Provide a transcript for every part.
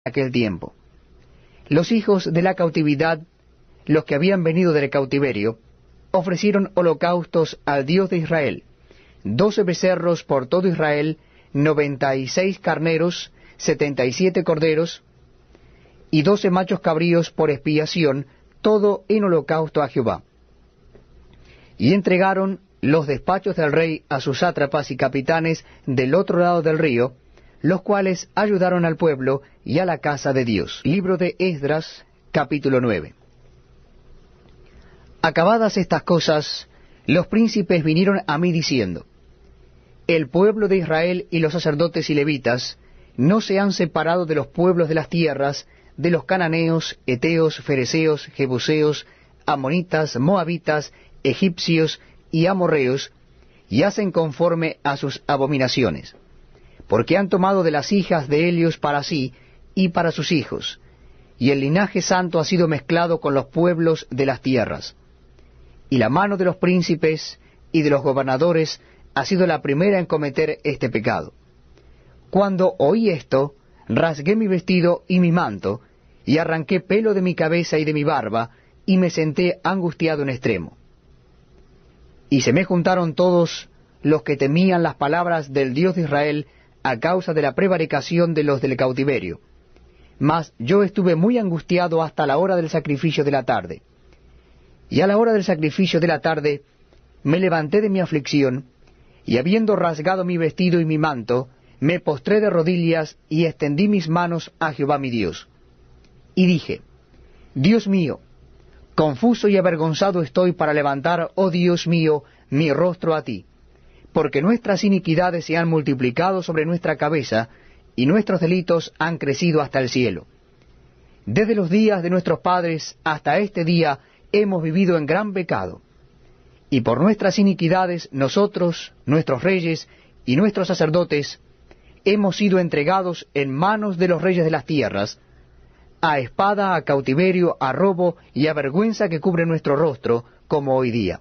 aquel tiempo. Los hijos de la cautividad, los que habían venido del cautiverio, ofrecieron holocaustos al Dios de Israel, 12 becerros por todo Israel, 96 carneros, 77 corderos, y 12 machos cabríos por expiación, todo en holocausto a Jehová. Y entregaron los despachos del rey a sus sátrapas y capitanes del otro lado del río, los cuales ayudaron al pueblo y a la casa de Dios. Libro de Esdras, capítulo 9. Acabadas estas cosas, los príncipes vinieron a mí diciendo: El pueblo de Israel y los sacerdotes y levitas no se han separado de los pueblos de las tierras, de los cananeos, heteos, fereceos, jebuseos, amonitas, moabitas, egipcios y amorreos, y hacen conforme a sus abominaciones, porque han tomado de las hijas de ellos para sí y para sus hijos, y el linaje santo ha sido mezclado con los pueblos de las tierras. Y la mano de los príncipes y de los gobernadores ha sido la primera en cometer este pecado. Cuando oí esto, rasgué mi vestido y mi manto, y arranqué pelo de mi cabeza y de mi barba, y me senté angustiado en extremo. Y se me juntaron todos los que temían las palabras del Dios de Israel a causa de la prevaricación de los del cautiverio. Mas yo estuve muy angustiado hasta la hora del sacrificio de la tarde. Y a la hora del sacrificio de la tarde me levanté de mi aflicción, y habiendo rasgado mi vestido y mi manto, me postré de rodillas y extendí mis manos a Jehová mi Dios. Y dije: Dios mío, confuso y avergonzado estoy para levantar, oh Dios mío, mi rostro a ti, porque nuestras iniquidades se han multiplicado sobre nuestra cabeza, y nuestros delitos han crecido hasta el cielo. Desde los días de nuestros padres hasta este día hemos vivido en gran pecado, y por nuestras iniquidades nosotros, nuestros reyes y nuestros sacerdotes, hemos sido entregados en manos de los reyes de las tierras, a espada, a cautiverio, a robo y a vergüenza que cubre nuestro rostro, como hoy día.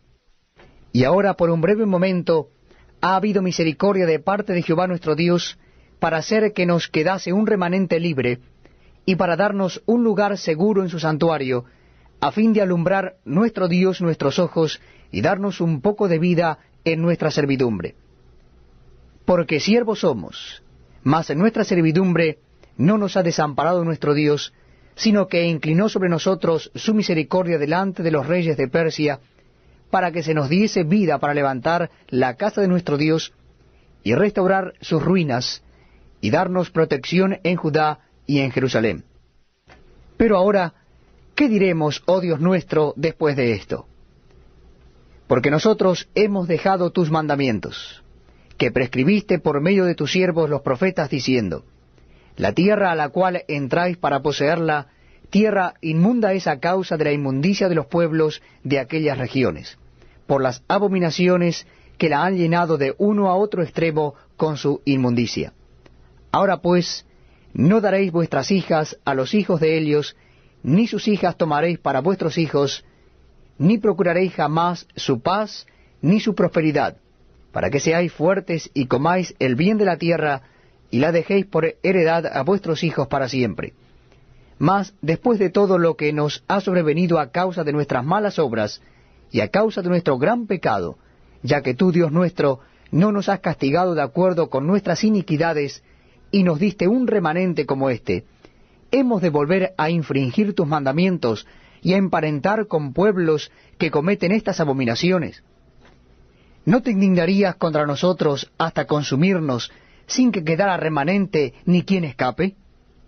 Y ahora por un breve momento ha habido misericordia de parte de Jehová nuestro Dios, para hacer que nos quedase un remanente libre, y para darnos un lugar seguro en su santuario, a fin de alumbrar nuestro Dios nuestros ojos, y darnos un poco de vida en nuestra servidumbre. Porque siervos somos, mas en nuestra servidumbre no nos ha desamparado nuestro Dios, sino que inclinó sobre nosotros su misericordia delante de los reyes de Persia, para que se nos diese vida para levantar la casa de nuestro Dios, y restaurar sus ruinas, y darnos protección en Judá y en Jerusalén. Pero ahora, ¿qué diremos, oh Dios nuestro, después de esto? Porque nosotros hemos dejado tus mandamientos, que prescribiste por medio de tus siervos los profetas, diciendo: La tierra a la cual entráis para poseerla, tierra inmunda es a causa de la inmundicia de los pueblos de aquellas regiones, por las abominaciones que la han llenado de uno a otro extremo con su inmundicia. Ahora pues, no daréis vuestras hijas a los hijos de ellos, ni sus hijas tomaréis para vuestros hijos, ni procuraréis jamás su paz ni su prosperidad, para que seáis fuertes y comáis el bien de la tierra, y la dejéis por heredad a vuestros hijos para siempre. Mas después de todo lo que nos ha sobrevenido a causa de nuestras malas obras, y a causa de nuestro gran pecado, ya que tú, Dios nuestro, no nos has castigado de acuerdo con nuestras iniquidades, y nos diste un remanente como este, ¿hemos de volver a infringir tus mandamientos, y a emparentar con pueblos que cometen estas abominaciones? ¿No te indignarías contra nosotros hasta consumirnos, sin que quedara remanente ni quien escape?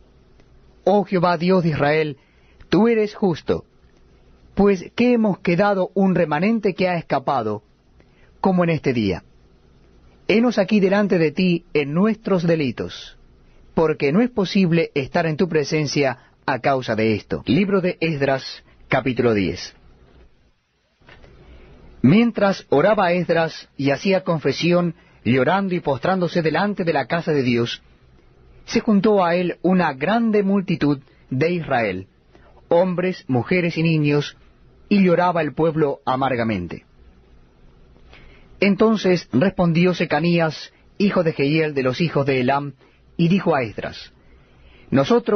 Oh Jehová Dios de Israel, tú eres justo, pues que hemos quedado un remanente que ha escapado, como en este día. Henos aquí delante de ti en nuestros delitos, porque no es posible estar en tu presencia a causa de esto. Libro de Esdras, capítulo 10. Mientras oraba Esdras y hacía confesión, llorando y postrándose delante de la casa de Dios, se juntó a él una grande multitud de Israel, hombres, mujeres y niños, y lloraba el pueblo amargamente. Entonces respondió Secanías, hijo de Jehiel de los hijos de Elam, y dijo a Esdras: Nosotros